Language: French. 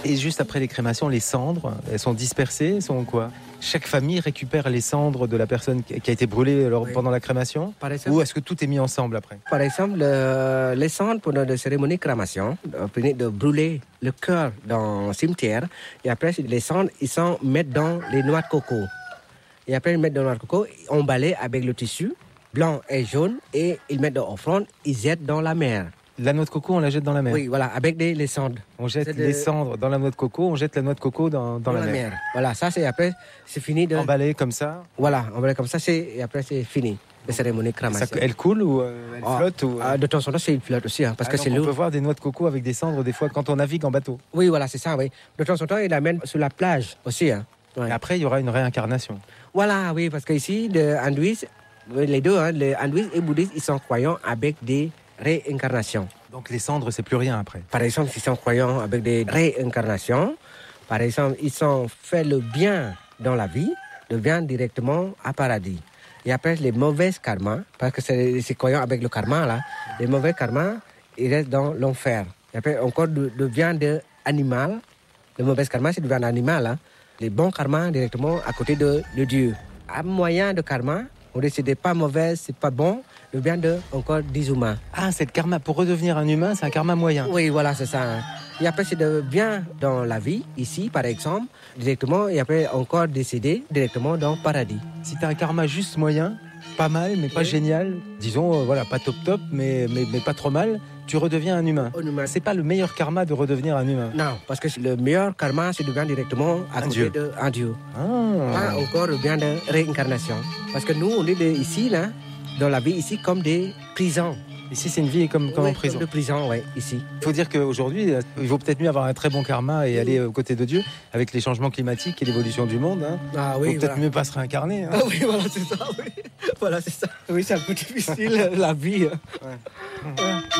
Et juste après les crémations, les cendres, elles sont dispersées, elles sont quoi? Chaque famille récupère les cendres de la personne qui a été brûlée pendant la crémation? Ou est-ce que tout est mis ensemble après? Par exemple, les cendres pendant la cérémonie de crémation, permettent de brûler le cœur dans le cimetière. Et après, les cendres, ils sont mettent dans les noix de coco. Et après, ils mettent dans les noix de coco, emballés avec le tissu blanc et jaune. Et ils mettent dans l'offrande, ils jettent dans la mer. La noix de coco, on la jette dans la mer? Oui, voilà, avec les cendres. On jette les cendres dans la noix de coco, on jette la noix de coco dans la mer. Voilà, ça c'est après, c'est fini de... Emballé comme ça? Voilà, emballé comme ça, et après c'est fini. La cérémonie de crémation. Elle coule ou elle flotte ou... De temps en temps, c'est une flotte aussi, parce que c'est lourd. On peut voir des noix de coco avec des cendres des fois quand on navigue en bateau. Oui, voilà, c'est ça, oui. De temps en temps, ils l'amènent sur la plage aussi. Hein. Ouais. Et après, il y aura une réincarnation. Voilà, oui, parce qu'ici, les hindouistes, les deux, hein, les hindouistes et bouddhistes, ils sont croyants avec des réincarnations. Donc les cendres, c'est plus rien après. Par exemple, ils sont croyants avec des réincarnations. Par exemple, ils ont fait le bien dans la vie, le bien directement à paradis. Et après, les mauvais karmas, parce que c'est croyant avec le karma, là, les mauvais karmas, ils restent dans l'enfer. Et après, encore le bien animal, le mauvais karma, c'est le bien animal. Hein. Les bons karmas, directement à côté de Dieu. À moyen de karma, on dit que c'est pas mauvais, c'est pas bon, le bien de encore des humains. Ah, c'est le karma. Pour redevenir un humain, c'est un karma moyen. Oui, voilà, c'est ça. Hein. Et après, c'est de bien dans la vie, ici, par exemple, directement, et après, encore décédé directement dans le paradis. Si tu as un karma juste moyen, pas mal, mais pas génial, disons, voilà, pas top, mais pas trop mal, tu redeviens un humain. C'est pas le meilleur karma de redevenir un humain. Non, parce que le meilleur karma, c'est de bien directement à côté d'un Dieu. Pas encore le bien de réincarnation. Parce que nous, on est ici, là, dans la vie, ici, comme des prisons. Ici, c'est une vie comme en prison. Comme de prison, oui, ici. Il faut dire qu'aujourd'hui, il vaut peut-être mieux avoir un très bon karma et aller aux côtés de Dieu, avec les changements climatiques et l'évolution du monde. Hein. Ah, oui, il faut peut-être mieux pas se réincarner. Hein. Ah oui, voilà, c'est ça, oui. Voilà, c'est ça. Oui, c'est un peu difficile, la vie. Ouais.